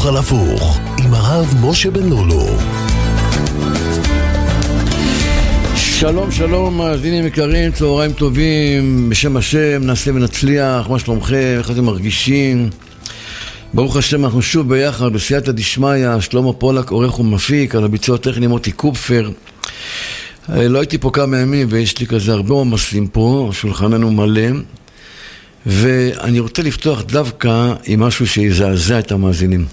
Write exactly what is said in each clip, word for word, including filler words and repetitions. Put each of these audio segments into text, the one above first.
הפוך על הפוך עם הרב משה בן לולו. שלום שלום מאזינים יקרים, צהריים טובים, בשם השם נעשה ונצליח. מה שלומכם? איך אתם מרגישים? ברוך השם, אנחנו שוב ביחד בסייעתא דשמיא. שלמה פולק עורך ומפיק, על הביצוע הטכני מוטי קופפר. לא הייתי פה כמה ימים ויש לי כזה הרבה עומסים פה, שולחננו מלא, ואני רוצה לפתוח דווקא עם משהו שיזעזע את המאזינים.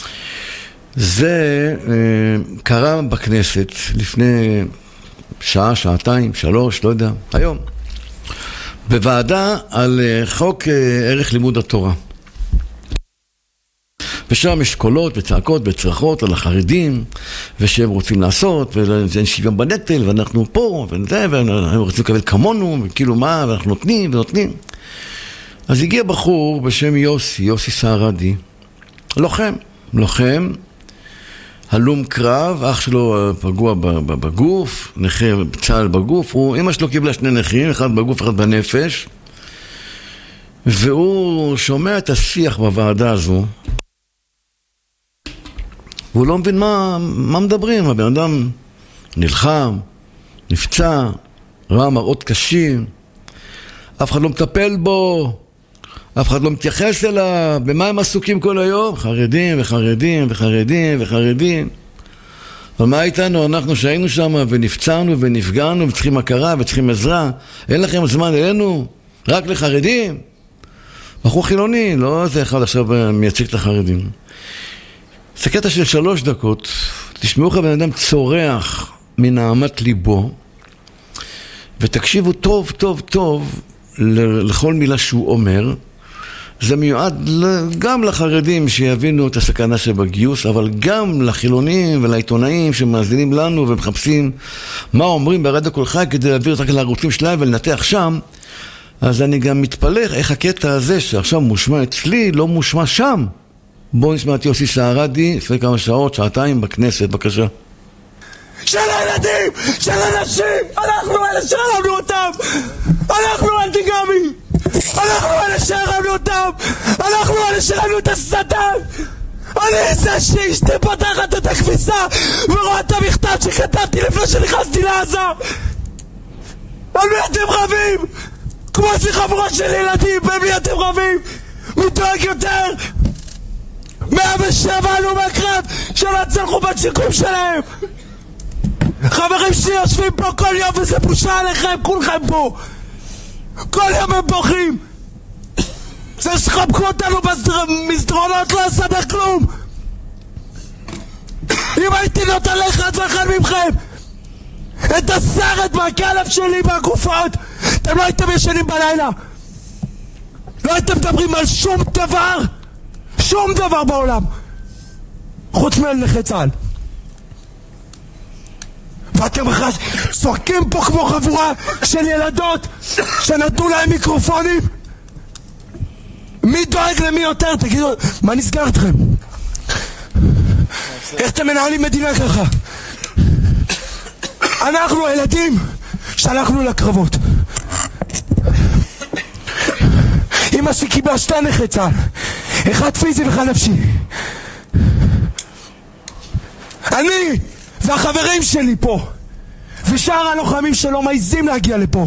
זה אה, קרה בכנסת לפני שעה, שעתיים, שלוש, לא יודע, היום, בוועדה על אה, חוק אה, ערך לימוד התורה. ושם יש קולות וצעקות וצרחות על החרדים, ושהם רוצים לעשות, ואין שוויון בנטל, ואנחנו פה, וזה, והם רוצים לקבל כמונו, וכאילו מה, ואנחנו נותנים ונותנים. אז הגיע בחור בשם יוסי, יוסי סערדי, לוחם, לוחם, הלום קרב, אח שלו פגוע בגוף, נכה צהל בגוף, הוא, אמא שלו קיבלה שני נכים, אחד בגוף, אחד בנפש, והוא שומע את השיח בוועדה הזו, והוא לא מבין מה, מה מדברים. הבן אדם נלחם, נפצע, ראה מראות קשים, אף אחד לא מטפל בו, אף אחד לא מתייחס אליו. במה הם עסוקים כל היום? חרדים וחרדים וחרדים וחרדים. אבל מה איתנו? אנחנו שהיינו שם ונפצענו ונפגענו וצריכים הכרה וצריכים עזרה, אין לכם זמן אלינו? רק לחרדים? בחור חילוני, לא זה אחד עכשיו מייצג את החרדים. זה קטע של שלוש דקות, תשמעו לך בן אדם צורח מנעמת ליבו, ותקשיבו טוב טוב טוב לכל מילה שהוא אומר. זה מיועד גם לחרדים שיבינו את הסכנה שבגיוס, אבל גם לחילונים ולעיתונאים שמאזינים לנו ומחפשים מה אומרים ברדיו כל חי כדי להעביר את הערוצים שלהם ולנתח שם. אז אני גם מתפלא איך הקטע הזה שעכשיו מושמע אצלי לא מושמע שם. בואו נשמע את יוסי סערדי לפני כמה שעות, שעתיים בכנסת, בבקשה. של הילדים, של הנשים, אנחנו אלה שהרמנו אותם, אנחנו אנטיגמים, אנחנו אלה שהרמנו אותם, אנחנו אלה שהרמנו את השטן. אני זה שאשתי פותחת את הכביסה ורואה את המכתב שכתבתי לפני שנכנסתי לעזה. על מי אתם רבים? כמו שחבורה של ילדים, במי אתם רבים? מי דואג יותר? מאה ושבע עלו מהקרב שלא צלחו בשיקום שלהם. חברים שלי יושבים פה כל יום וזה בושה עליכם, כולכם פה כל יום הם בוכים. זה שחבקו אותנו במסדרונות לא עשה כלום. אם הייתי נותן לאחד ואחד מכם את הסרט מהכלב שלי מהגופות, אתם לא הייתם ישנים בלילה, לא הייתם מדברים על שום דבר, שום דבר בעולם חוץ מאל נכי צה"ל. ואתם שורקים פה כמו חבורה של ילדות שנתנו להם מיקרופונים. מי דואג למי יותר? תגידו, מה נסגר אתכם? איך אתם מנהלים מדינה ככה? אנחנו הילדים שהלכנו לקרבות. אמא שקיבלה שתי נכי צה"ל, אחד פיזי ואחד נפשי. אני והחברים שלי פה ושאר הלוחמים שלא מעיזים להגיע לפה,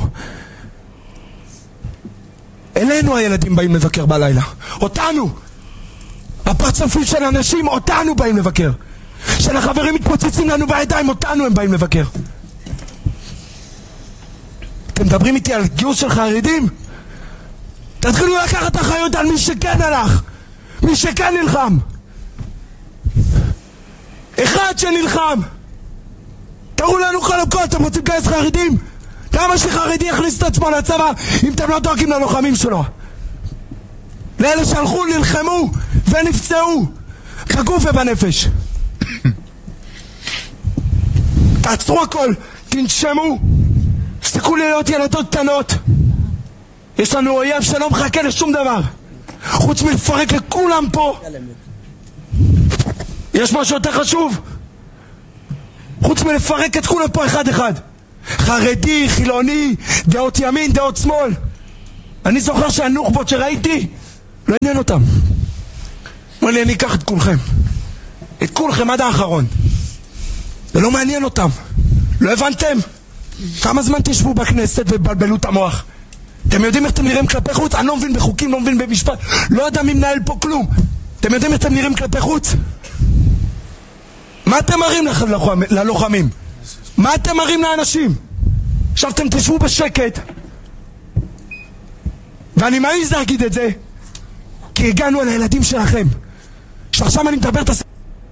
אלינו הילדים באים לבקר בלילה, אותנו, הפרצופים של אנשים, אותנו באים לבקר. של החברים מתפוצצים לנו בידיים, אותנו הם באים לבקר. אתם מדברים איתי על גיוס של חרדים? תתחילו לקחת אחריות על מי שכן הלך, מי שכן נלחם. אחד שנלחם. תראו לנו קודם כל, אתם רוצים לגייס חרדים? למה שחרדי יכניס את עצמו לצבא אם אתם לא דואגים ללוחמים שלו? לאלה שהלכו, נלחמו ונפצעו בגוף ובנפש. תעצרו הכל, תנשמו, תפסיקו להיות ילדות קטנות. יש לנו אויב שלא מחכה לשום דבר חוץ מלפרק לכולם פה. יש משהו יותר חשוב חוץ מלפרק את כולם פה אחד אחד, חרדי, חילוני, דעות ימין, דעות שמאל. אני זוכר שהנוח'בות שראיתי לא עניין אותם. אמר לי, אני אקח את כולכם. את כולכם עד האחרון. זה לא מעניין אותם. לא הבנתם? כמה זמן תשבו בכנסת ובלבלו את המוח? אתם יודעים איך אתם נראים כלפי חוץ? אני לא מבין בחוקים, לא מבין במשפט, לא יודע מי מנהל פה כלום. אתם יודעים איך אתם נראים כלפי חוץ? מה אתם מראים ללוחמים? מה אתם מראים לאנשים? עכשיו אתם תשבו בשקט, ואני מעיז להגיד את זה כי הגענו על הילדים שלכם. שעכשיו אני מדבר את הס...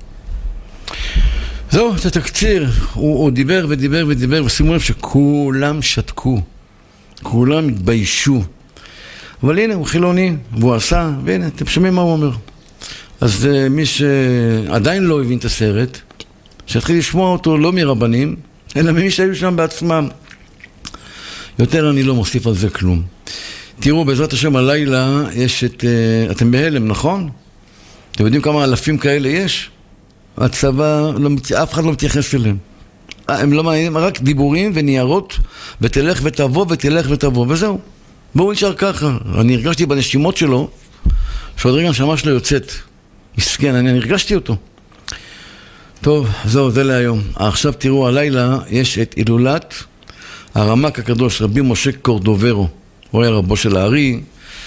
זהו, זה תקציר. הוא, הוא דיבר ודיבר ודיבר, ושימו לב שכולם שתקו, כולם התביישו. אבל הנה, הוא חילוני, והוא עשה, והנה, אתם שומעים מה הוא אומר. אז uh, מי שעדיין לא הבין את הסרט, שהתחיל לשמוע אותו לא מרבנים, אלא ממי שהיו שם בעצמם. יותר אני לא מוסיף על זה כלום. תראו, בעזרת השם הלילה יש את... Uh, אתם בהלם, נכון? אתם יודעים כמה אלפים כאלה יש? הצבא, לא, אף אחד לא מתייחס אליהם. הם לא מעניינים, רק דיבורים וניירות, ותלך ותבוא ותלך ותבוא, וזהו. בואו נשאר ככה. אני הרגשתי בנשימות שלו, שעוד רגע הנשמה שלו יוצאת. מסכן, אני הרגשתי אותו. טוב, זהו, זה להיום. עכשיו תראו, הלילה יש את הילולת הרמ"ק הקדוש, רבי משה קורדוברו. הוא היה רבו של הארי.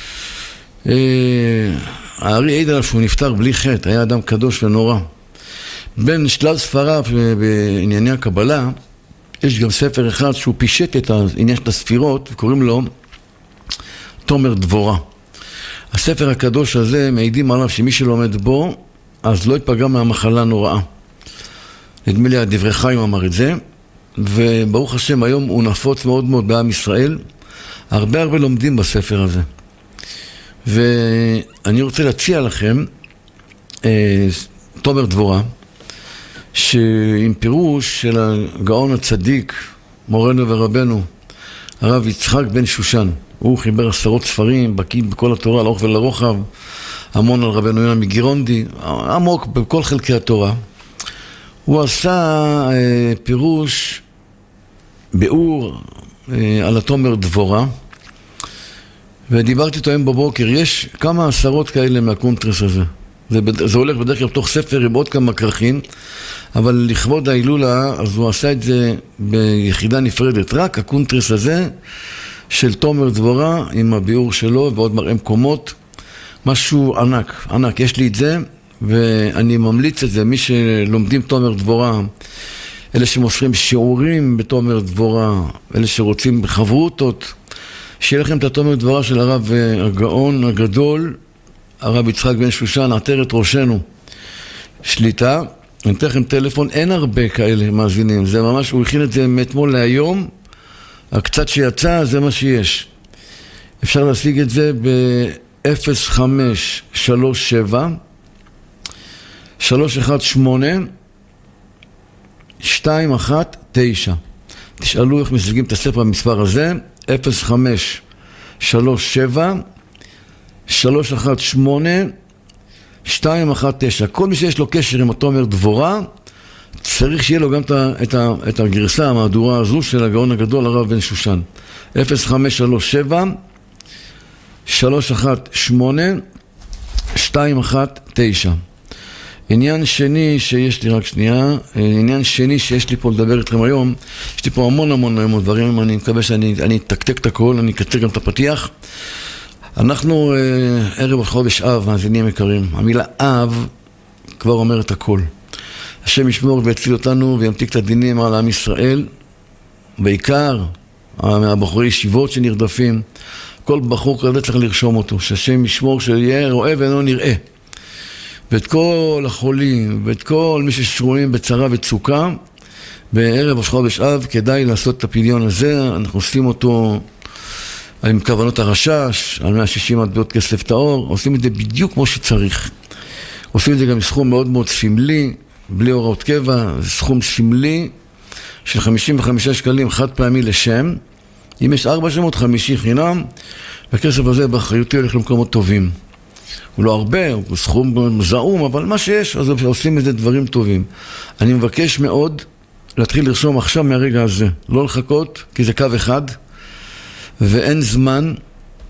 הארי העיד עליו שהוא נפטר בלי חטא, היה אדם קדוש ונורא. בין שלל ספריו בענייני הקבלה, יש גם ספר אחד שהוא פישט את העניין של הספירות, וקוראים לו תומר דבורה. הספר הקדוש הזה מעידים עליו שמי שלומד בו, אז לא ייפגע מהמחלה נוראה. נדמה לי הדברי חיים אמר את זה, וברוך השם היום הוא נפוץ מאוד מאוד בעם ישראל. הרבה הרבה לומדים בספר הזה. ואני רוצה להציע לכם אה, תומר דבורה, שעם פירוש של הגאון הצדיק, מורנו ורבנו, הרב יצחק בן שושן. הוא חיבר עשרות ספרים, בקיא בכל התורה, לאורך ולרוחב, המון על רבנו יונה מגירונדי, עמוק בכל חלקי התורה. הוא עשה אה, פירוש, ביאור אה, על התומר דבורה, ודיברתי איתו היום בבוקר. יש כמה עשרות כאלה מהקונטרס הזה. זה, זה הולך בדרך כלל בתוך ספר עם עוד כמה כרכים, אבל לכבוד ההילולה, אז הוא עשה את זה ביחידה נפרדת. רק הקונטרס הזה של תומר דבורה עם הביאור שלו ועוד מראה מקומות, משהו ענק, ענק. יש לי את זה, ואני ממליץ את זה. מי שלומדים תומר דבורה, אלה שמוסרים שיעורים בתומר דבורה, אלה שרוצים חברותות, שיהיה לכם את התומר דבורה של הרב הגאון הגדול, הרב יצחק בן שושן, עטרת ראשנו, שליטה. אני אתן לכם טלפון, אין הרבה כאלה מאזינים, זה ממש, הוא הכין את זה מאתמול להיום, הקצת שיצא זה מה שיש. אפשר להשיג את זה ב-אפס חמש שלוש שבע שלוש אחת שמונה שתיים אחת תשע. תשאלו איך משיגים את הספר במספר הזה, אפס חמש שלוש שבע שלוש אחת שמונה שתיים אחת תשע. כל מי שיש לו קשר עם התומר דבורה, צריך שיהיה לו גם את, ה, את הגרסה, המהדורה הזו של הגאון הגדול, הרב בן שושן. אפס חמש שלוש שבע שלוש אחת שמונה שתיים אחת תשע. עניין שני שיש לי, רק שנייה, עניין שני שיש לי פה לדבר איתכם היום, יש לי פה המון המון המון דברים, אני מקווה שאני אני אתקתק את הכל, אני אקצר גם את הפתיח. אנחנו ערב חודש אב, מאזינים יקרים. המילה אב כבר אומרת הכל. השם ישמור ויציל אותנו וימתיק את הדינים על עם ישראל, בעיקר מהבחורי ישיבות שנרדפים. כל בחור כזה צריך לרשום אותו, שהשם ישמור שיהיה רואה ואינו נראה. ואת כל החולים ואת כל מי ששרויים בצרה וצוקה, בערב חודש אב כדאי לעשות את הפדיון הזה. אנחנו עושים אותו עם כוונות הרשש, על מאה ושישים מטבעות כסף טהור, עושים את זה בדיוק כמו שצריך. עושים את זה גם סכום מאוד מאוד סמלי, בלי הוראות קבע, זה סכום סמלי של חמישים וחמישה שקלים חד פעמי לשם. אם יש ארבע שמות, חמישי חינם, והכסף הזה באחריותי הולך למקומות טובים. הוא לא הרבה, הוא סכום זעום, אבל מה שיש, אז עושים את זה דברים טובים. אני מבקש מאוד להתחיל לרשום עכשיו מהרגע הזה, לא לחכות, כי זה קו אחד, ואין זמן,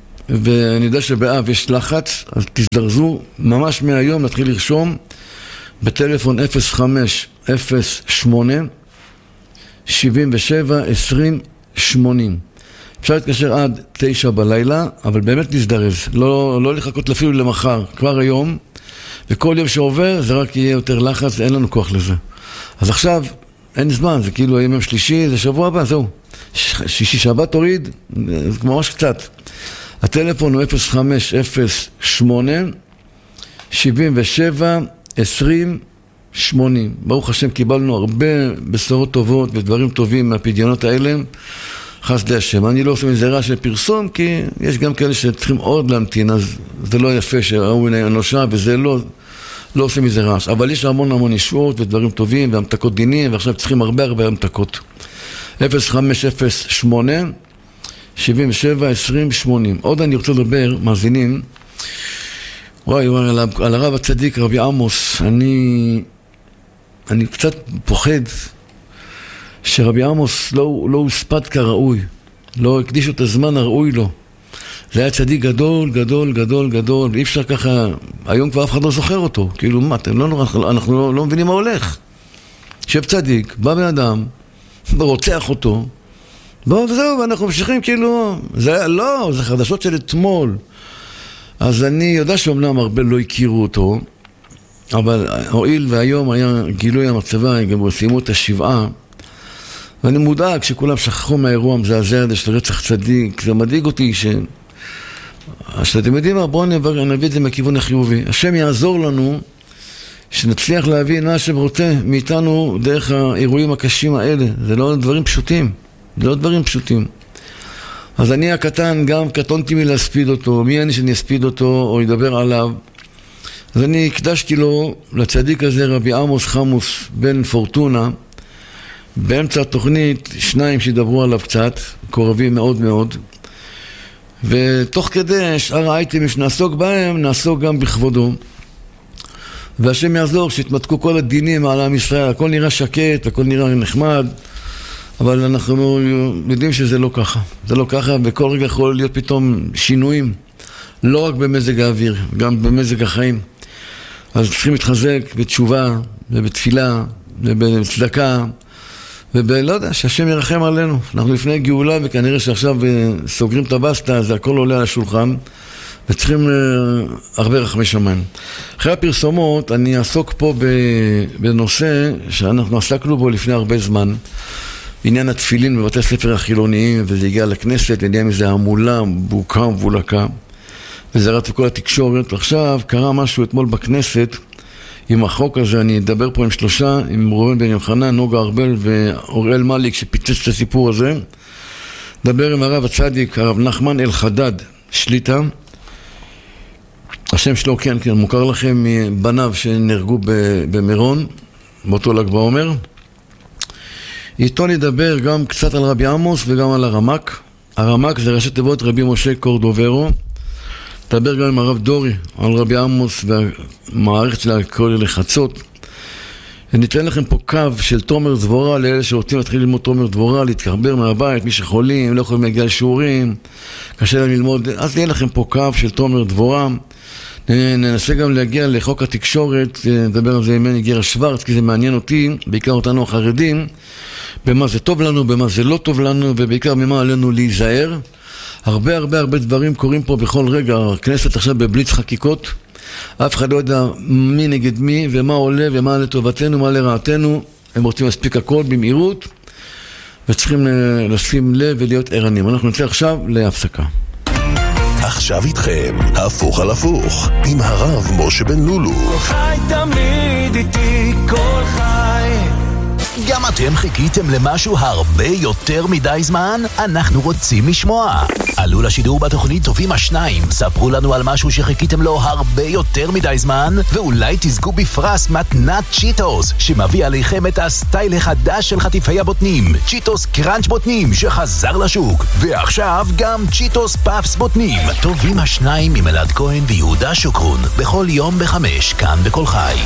ואני יודע שבאב יש לחץ, אז תזדרזו ממש מהיום להתחיל לרשום, בטלפון אפס חמש אפס שמונה שבעים ושבע עשרים שמונים. אפשר להתקשר עד תשע בלילה, אבל באמת נזדרז, לא, לא לחכות אפילו למחר, כבר היום, וכל יום שעובר זה רק יהיה יותר לחץ, אין לנו כוח לזה. אז עכשיו אין זמן, זה כאילו היום שלישי, זה שבוע הבא, זהו. שישי שבת תוריד, זה ממש קצת. הטלפון הוא אפס חמש אפס שמונה שבעים ושבע עשרים שמונים. ברוך השם, קיבלנו הרבה בשורות טובות ודברים טובים מהפדיונות האלה. חסדי השם. אני לא עושה מזה רע של פרסום, כי יש גם כאלה שצריכים עוד להמתין, אז זה לא יפה שראו אנושה, וזה לא, לא עושה מזה רעש. אבל יש המון המון ישועות ודברים טובים, והמתקות דינים, ועכשיו צריכים הרבה הרבה המתקות. אפס חמש אפס שמונה שבעים ושבע עשרים שמונים. עוד אני רוצה לדבר, מאזינים, וואי, וואי, על, על הרב הצדיק, רבי עמוס, אני, אני קצת פוחד, שרבי עמוס לא, לא הוספד כראוי, לא הקדישו את הזמן הראוי לו. זה היה צדיק גדול, גדול, גדול, גדול, אי אפשר ככה, היום כבר אף אחד לא זוכר אותו, כאילו מה, אתם לא נורא, אנחנו לא, לא מבינים מה הולך. שב צדיק, בא בן אדם, רוצח אותו, בוא וזהו, ואנחנו ממשיכים כאילו, זה היה, לא, זה חדשות של אתמול. אז אני יודע שאומנם הרבה לא הכירו אותו, אבל הועיל והיום היה גילוי המצבה, גם סיימו את השבעה, ואני מודאג שכולם שכחו מהאירוע המזעזע הזה של רצח צדיק. זה מדאיג אותי ש... שאתם יודעים מה, בואו נביא את זה מהכיוון החיובי. השם יעזור לנו שנצליח להבין מה השם רוצה מאיתנו דרך האירועים הקשים האלה. זה לא דברים פשוטים, זה לא דברים פשוטים. אז אני הקטן, גם קטונתי מלהספיד אותו, מי אני שאני אספיד אותו או ידבר עליו. אז אני הקדשתי לו, לצדיק הזה, רבי עמוס חמוס בן פורטונה, באמצע התוכנית שניים שידברו עליו קצת, קורבים מאוד מאוד, ותוך כדי שאר האייטמים שנעסוק בהם, נעסוק גם בכבודו. והשם יעזור שיתמתקו כל הדינים על עם ישראל, הכל נראה שקט, הכל נראה נחמד, אבל אנחנו יודעים שזה לא ככה. זה לא ככה, וכל רגע יכול להיות פתאום שינויים, לא רק במזג האוויר, גם במזג החיים. אז צריכים להתחזק בתשובה ובתפילה ובצדקה, ולא יודע, שהשם ירחם עלינו. אנחנו לפני גאולה, וכנראה שעכשיו סוגרים את הבסטה, אז הכל עולה על השולחן, וצריכים הרבה רחמי שמיים. אחרי הפרסומות, אני אעסוק פה בנושא שאנחנו עסקנו בו לפני הרבה זמן, עניין התפילין בבתי ספר החילוניים, וזה הגיע לכנסת, ונהיה מזה המולה, בוקה ובולקה, וזה רץ בכל התקשורת. עכשיו קרה משהו אתמול בכנסת, עם החוק הזה, אני אדבר פה עם שלושה, עם ראובן בן יוחנן, נוגה ארבל ואוראל מליק שפיצץ את הסיפור הזה. דבר עם הרב הצדיק, הרב נחמן אל חדד, שליטה. השם שלו, כן, כן, מוכר לכם מבניו שנהרגו במירון, באותו ל"ג בעומר. איתו נדבר גם קצת על רבי עמוס וגם על הרמ"ק. הרמ"ק זה ראשי תיבות רבי משה קורדוברו. נדבר גם עם הרב דורי על רבי עמוס והמערכת של הכל לחצות. וניתן לכם פה קו של תומר דבורה לאלה שרוצים להתחיל ללמוד תומר דבורה, להתקרבר מהבית, מי שחולים, לא יכולים להגיע לשיעורים, קשה להם ללמוד, אז נהיה לכם פה קו של תומר דבורה. ננסה גם להגיע לחוק התקשורת, נדבר על זה עם גירה שוורץ, כי זה מעניין אותי, בעיקר אותנו החרדים, במה זה טוב לנו, במה זה לא טוב לנו, ובעיקר ממה עלינו להיזהר. הרבה הרבה הרבה דברים קורים פה בכל רגע. הכנסת עכשיו בבליץ חקיקות, אף אחד לא יודע מי נגד מי ומה עולה ומה לטובתנו, מה לרעתנו. הם רוצים להספיק הכל במהירות, וצריכים לשים לב ולהיות ערנים. אנחנו נצא עכשיו להפסקה. עכשיו איתכם, הפוך על הפוך, עם הרב משה בן לולו. כל חי תמיד איתי, כל חי. גם אתם חיכיתם למשהו הרבה יותר מדי זמן? אנחנו רוצים לשמוע. עלו לשידור בתוכנית טובים השניים, ספרו לנו על משהו שחיכיתם לו הרבה יותר מדי זמן, ואולי תזכו בפרס מתנת צ'יטוס, שמביא עליכם את הסטייל החדש של חטיפי הבוטנים, צ'יטוס קראנץ' בוטנים שחזר לשוק, ועכשיו גם צ'יטוס פאפס בוטנים. טובים השניים עם אלעד כהן ויהודה שוקרון, בכל יום בחמש, כאן בכל חי.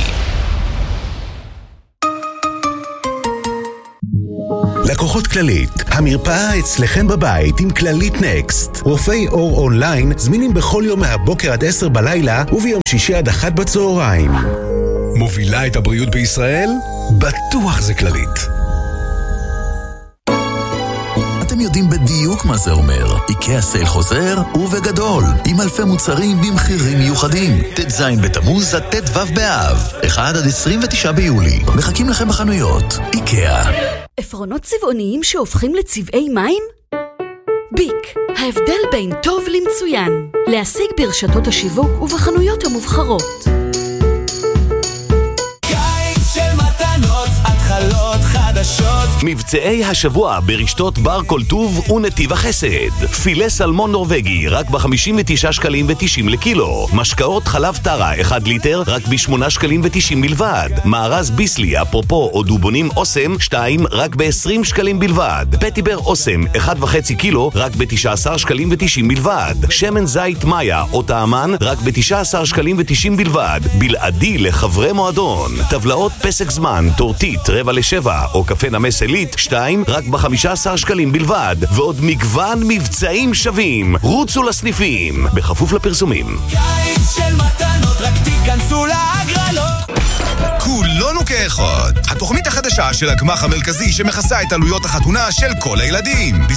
לקוחות כללית, המרפאה אצלכם בבית עם כללית נקסט. רופאי אור אונליין זמינים בכל יום מהבוקר עד עשר בלילה וביום שישי עד אחת בצהריים. מובילה את הבריאות בישראל? בטוח זה כללית. אתם יודעים בדיוק מה זה אומר. איקאה סייל חוזר ובגדול, עם אלפי מוצרים במחירים מיוחדים. ט"ז בתמוז עד ט"ו באב, אחד עד עשרים ותשעה ביולי. מחכים לכם בחנויות. איקאה. עפרונות צבעוניים שהופכים לצבעי מים? ביק, ההבדל בין טוב למצוין. להשיג ברשתות השיווק ובחנויות המובחרות. קיץ של מתנות, התחלות חדשות. מבצעי השבוע ברשתות בר כל טוב ונתיב החסד. פילה סלמון נורווגי רק ב-חמישים ותשעה שקלים ותשעים לקילו. משקאות חלב טרה אחד ליטר רק ב-שמונה שקלים ותשעים בלבד. מארז ביסלי אפרופו או דובונים אוסם שתיים רק ב-עשרים שקלים בלבד. פטיבר אוסם אחד וחצי קילו רק ב-תשעה עשר שקלים ותשעים בלבד. שמן זית מאיה או טעמן רק ב-תשעה עשר שקלים ותשעים בלבד. בלעדי לחברי מועדון. טבלאות פסק זמן, טורטית, רבע לשבע או קפה נמס עילית שתיים רק ב-חמישה עשר שקלים בלבד. ועוד מגוון מבצעים שווים. רוצו לסניפים בכפוף לפרסומים. קיץ של מתנות, רק תיכנסו להגרלות. כולנו כאחד. התוכנית החדשה של הגמח המרכזי שמכסה את עלויות החתונה של כל הילדים.